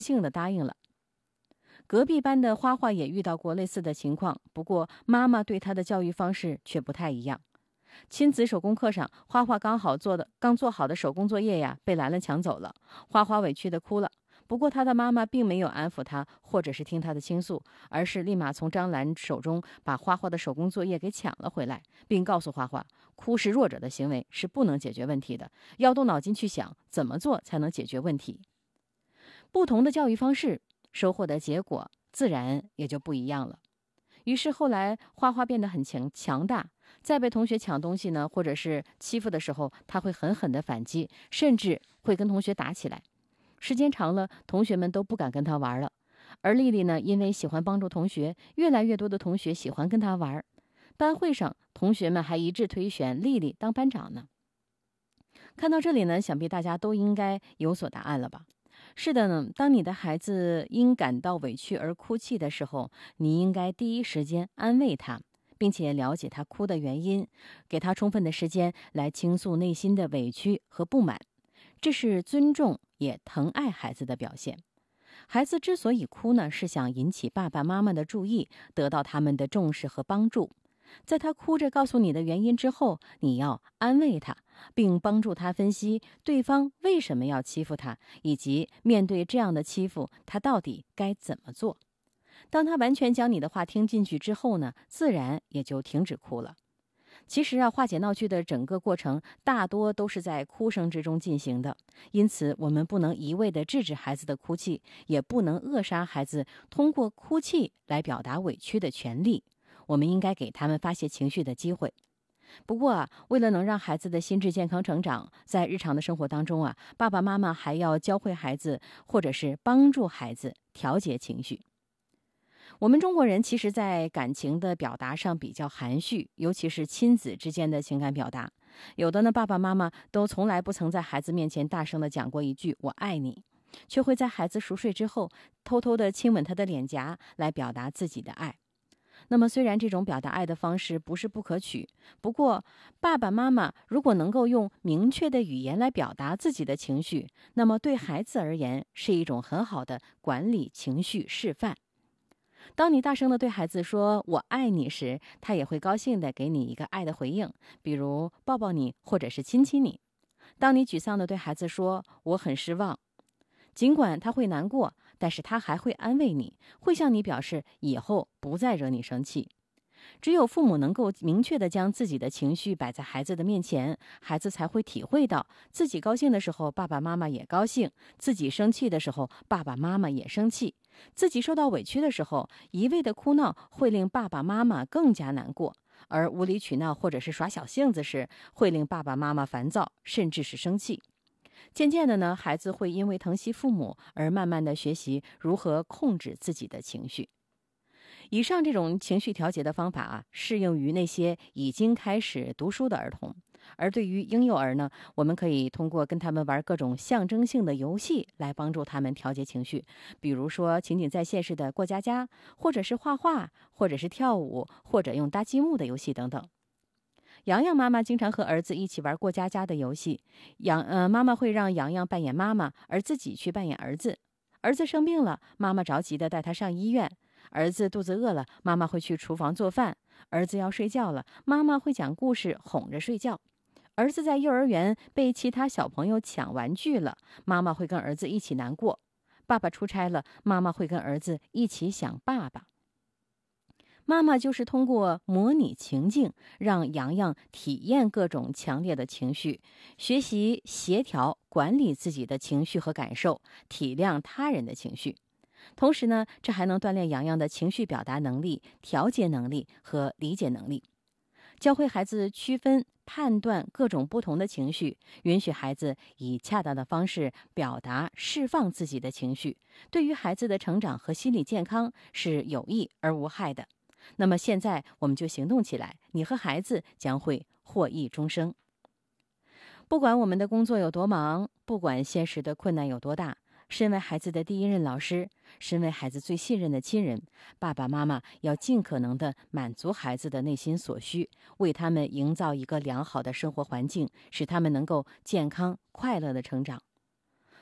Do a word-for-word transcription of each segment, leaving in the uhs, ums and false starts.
性的答应了。隔壁班的花花也遇到过类似的情况，不过妈妈对她的教育方式却不太一样。亲子手工课上，花花刚好做的刚做好的手工作业呀，被兰兰抢走了。花花委屈地哭了。不过她的妈妈并没有安抚她，或者是听她的倾诉，而是立马从张兰手中把花花的手工作业给抢了回来，并告诉花花，哭是弱者的行为，是不能解决问题的，要动脑筋去想怎么做才能解决问题。不同的教育方式，收获的结果自然也就不一样了。于是后来花花变得很强强大，在被同学抢东西呢，或者是欺负的时候，他会狠狠地反击，甚至会跟同学打起来。时间长了，同学们都不敢跟他玩了。而丽丽呢，因为喜欢帮助同学，越来越多的同学喜欢跟他玩。班会上，同学们还一致推选丽丽当班长呢。看到这里呢，想必大家都应该有所答案了吧？是的呢，当你的孩子因感到委屈而哭泣的时候，你应该第一时间安慰他，并且了解他哭的原因，给他充分的时间来倾诉内心的委屈和不满。这是尊重也疼爱孩子的表现。孩子之所以哭呢，是想引起爸爸妈妈的注意，得到他们的重视和帮助。在他哭着告诉你的原因之后，你要安慰他，并帮助他分析对方为什么要欺负他，以及面对这样的欺负，他到底该怎么做。当他完全将你的话听进去之后呢，自然也就停止哭了。其实啊，化解闹剧的整个过程大多都是在哭声之中进行的，因此我们不能一味地制止孩子的哭泣，也不能扼杀孩子通过哭泣来表达委屈的权利。我们应该给他们发泄情绪的机会。不过啊，为了能让孩子的心智健康成长，在日常的生活当中啊，爸爸妈妈还要教会孩子，或者是帮助孩子调节情绪。我们中国人其实在感情的表达上比较含蓄，尤其是亲子之间的情感表达。有的呢，爸爸妈妈都从来不曾在孩子面前大声地讲过一句我爱你，却会在孩子熟睡之后偷偷地亲吻他的脸颊，来表达自己的爱。那么虽然这种表达爱的方式不是不可取，不过爸爸妈妈如果能够用明确的语言来表达自己的情绪，那么对孩子而言是一种很好的管理情绪示范。当你大声地对孩子说我爱你时，他也会高兴地给你一个爱的回应，比如抱抱你，或者是亲亲你。当你沮丧地对孩子说我很失望，尽管他会难过，但是他还会安慰你，会向你表示以后不再惹你生气。只有父母能够明确地将自己的情绪摆在孩子的面前，孩子才会体会到自己高兴的时候爸爸妈妈也高兴，自己生气的时候爸爸妈妈也生气，自己受到委屈的时候一味的哭闹会令爸爸妈妈更加难过，而无理取闹或者是耍小性子时会令爸爸妈妈烦躁，甚至是生气。渐渐的呢，孩子会因为疼惜父母而慢慢的学习如何控制自己的情绪。以上这种情绪调节的方法啊，适用于那些已经开始读书的儿童。而对于婴幼儿呢，我们可以通过跟他们玩各种象征性的游戏来帮助他们调节情绪，比如说情景再现式的过家家，或者是画画，或者是跳舞，或者用搭积木的游戏等等。洋洋妈妈经常和儿子一起玩过家家的游戏，洋呃妈妈会让洋洋扮演妈妈，而自己去扮演儿子。儿子生病了，妈妈着急的带他上医院。儿子肚子饿了，妈妈会去厨房做饭。儿子要睡觉了，妈妈会讲故事哄着睡觉。儿子在幼儿园被其他小朋友抢玩具了，妈妈会跟儿子一起难过。爸爸出差了，妈妈会跟儿子一起想爸爸。妈妈就是通过模拟情境，让洋洋体验各种强烈的情绪，学习协调管理自己的情绪和感受，体谅他人的情绪。同时呢，这还能锻炼洋洋的情绪表达能力、调节能力和理解能力。教会孩子区分、判断各种不同的情绪，允许孩子以恰当的方式表达、释放自己的情绪，对于孩子的成长和心理健康是有益而无害的。那么现在我们就行动起来，你和孩子将会获益终生。不管我们的工作有多忙，不管现实的困难有多大，身为孩子的第一任老师，身为孩子最信任的亲人，爸爸妈妈要尽可能地满足孩子的内心所需，为他们营造一个良好的生活环境，使他们能够健康快乐地成长。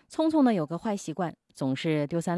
聪聪呢有个坏习惯，总是丢三